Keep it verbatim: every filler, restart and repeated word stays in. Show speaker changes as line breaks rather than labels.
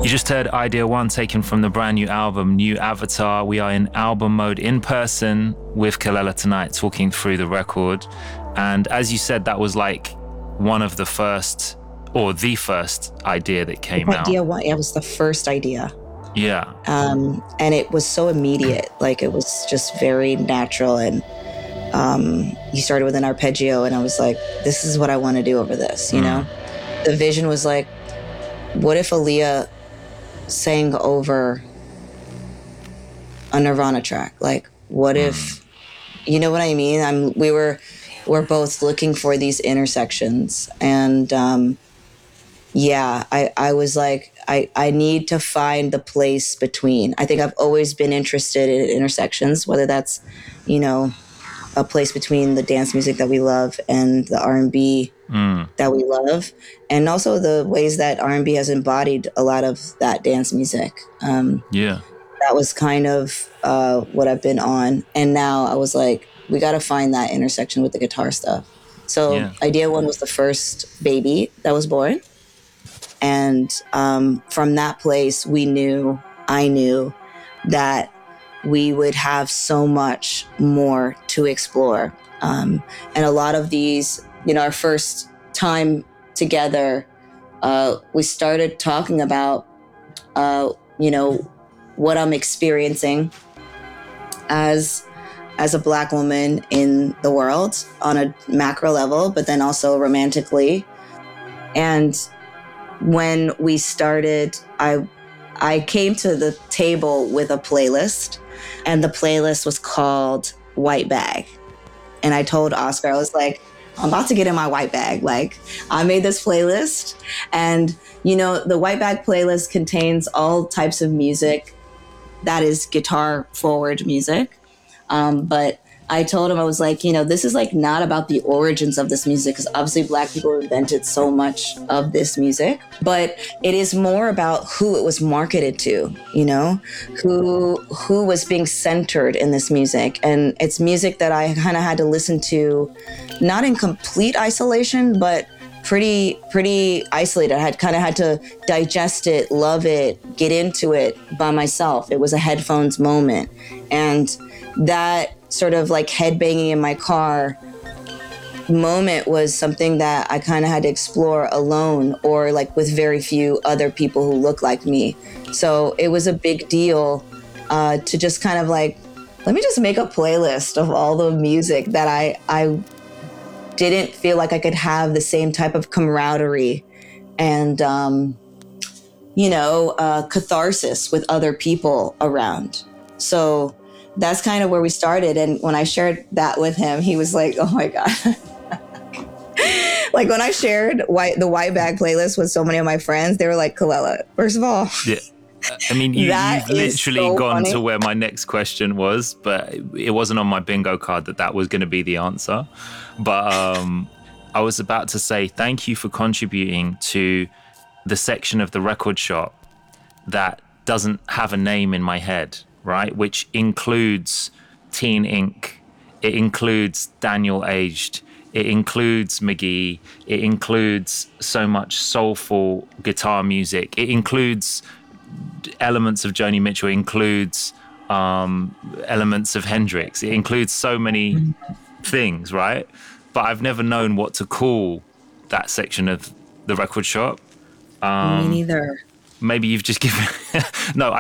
just heard Idea One taken from the brand new album, New Avatar. We are in album mode in person with Kelela tonight, talking through the record. And as you said, that was like one of the first, or the first idea that came
idea
out.
Idea One, it was the first idea.
Yeah.
Um, and it was so immediate. Like, it was just very natural. And um, you started with an arpeggio, and I was like, this is what I want to do over this, you mm. know? The vision was like, what if Aaliyah sang over a Nirvana track? Like, what mm. if, you know what I mean? I'm, we were, we're both looking for these intersections. And um, yeah, I, I was like, I, I need to find the place between. I think I've always been interested in intersections, whether that's, you know, a place between the dance music that we love and the R and B mm. that we love, and also the ways that R and B has embodied a lot of that dance music. Um,
yeah.
That was kind of uh, what I've been on. And now I was like, we got to find that intersection with the guitar stuff. So yeah. Idea One was the first baby that was born. And um, from that place, we knew, I knew that we would have so much more to explore. Um, and a lot of these, you know, our first time together, uh, we started talking about, uh, you know, what I'm experiencing as as a Black woman in the world on a macro level, but then also romantically. And when we started, I I came to the table with a playlist, and the playlist was called White Bag. And I told Oscar, I was like, I'm about to get in my white bag. Like, I made this playlist, and, you know, the White Bag playlist contains all types of music that is guitar forward music. Um, but I told him, I was like, you know, this is like not about the origins of this music, because obviously Black people invented so much of this music, but it is more about who it was marketed to, you know, who who was being centered in this music. And it's music that I kind of had to listen to, not in complete isolation, but pretty, pretty isolated. I had kind of had to digest it, love it, get into it by myself. It was a headphones moment. And that sort of like headbanging in my car moment was something that I kind of had to explore alone, or like with very few other people who look like me. So it was a big deal uh, to just kind of like, let me just make a playlist of all the music that I, I didn't feel like I could have the same type of camaraderie and, um, you know, uh, catharsis with other people around. So that's kind of where we started. And when I shared that with him, he was like, oh my God. Like when I shared white, the White Bag playlist with so many of my friends, they were like, Kelela, first of all.
Yeah. I mean, you, you've literally so gone funny. to where my next question was, but it wasn't on my bingo card that that was going to be the answer. But um, I was about to say thank you for contributing to the section of the record shop that doesn't have a name in my head, right? Which includes Teen Ink. It includes Daniel Aged. It includes McGee. It includes so much soulful guitar music. It includes elements of Joni Mitchell. It includes um, elements of Hendrix. It includes so many things, right? But I've never known what to call that section of the record shop. Um,
Me neither.
Maybe you've just given... no, I